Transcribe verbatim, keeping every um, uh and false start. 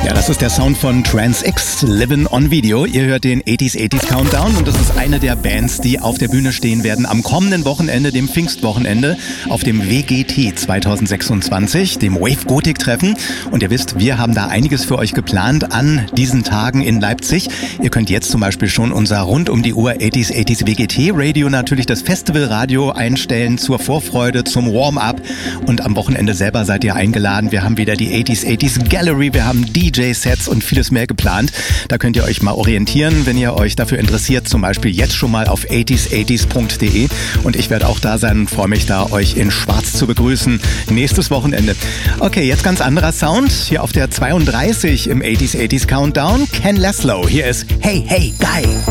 Ja, das ist der Sound von Trans-X, Livin' on Video. Ihr hört den achtziger achtziger Countdown und das ist eine der Bands, die auf der Bühne stehen werden am kommenden Wochenende, dem Pfingstwochenende, auf dem W G T zwanzig sechsundzwanzig, dem Wave Gothic Treffen. Und ihr wisst, wir haben da einiges für euch geplant an diesen Tagen in Leipzig. Ihr könnt jetzt zum Beispiel schon unser rund um die Uhr achtziger achtziger W G T Radio, natürlich das Festivalradio einstellen zur Vorfreude, zum Warm-up. Und am Wochenende selber seid ihr eingeladen. Wir haben wieder die achtziger achtziger Gallery, wir haben D J-Sets und vieles mehr geplant. Da könnt ihr euch mal orientieren, wenn ihr euch dafür interessiert, zum Beispiel jetzt schon mal auf achtziger achtziger punkt de. Und ich werde auch da sein und freue mich da, euch in Schwarz zu begrüßen. Nächstes Wochenende. Okay, jetzt ganz anderer Sound. Hier auf der zweiunddreißig im achtziger achtziger Countdown. Ken Laszlo. Hier ist Hey, Hey, Guy.